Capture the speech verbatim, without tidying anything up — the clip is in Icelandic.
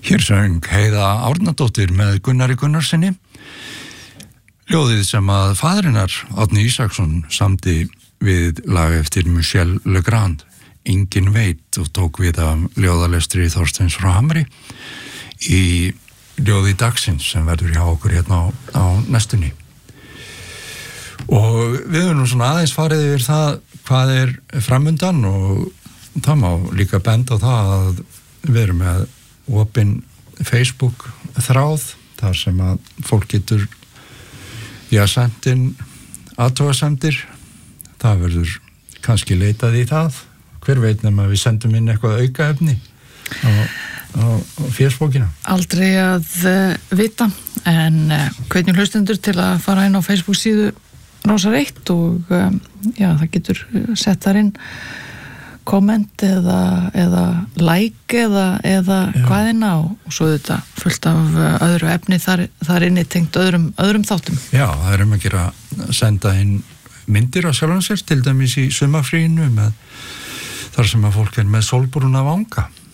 Hér söng Heiða Árnadóttir með Gunnari Gunnarsinni. Ljóðið sem að faðirinnar Árni Ísaksson samdi við lag eftir Michel Legrand, Engin veit, og tók við af ljóðalestri Þorsteins frá Hamri í ljóði dagsins sem verður hjá okkur hérna á, á næstunni. Og við erum nú svona aðeins farið yfir það hvað er framundan, og það má líka benda á það að við erum með opin Facebook þráð þar sem að fólk getur já, sent inn athugasemdir. Það verður kannski leitað í það. Hver veit nema við sendum inn eitthvað aukaefni á, á, á Facebookina. Aldrei að uh, vita, en uh, hvetjum hlustendur til að fara inn á Facebook síðu Rásar eitt og um, já, það getur sett þar inn komment eða, eða like eða, eða hvaðina, og svo þetta fullt af öðru efni þar, þar inni tengt öðrum, öðrum þáttum. Já, það er um að gera að senda inn myndir á sjálfan sér, til dæmis í sumarfríinu með þar sem að fólk er með sólbrúna vanga.